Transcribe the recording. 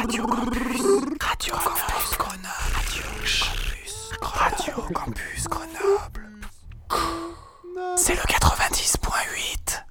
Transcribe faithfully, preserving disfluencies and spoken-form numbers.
Radio Campus. Radio Campus Grenoble. Radio Campus Grenoble. C'est le quatre-vingt-dix point huit.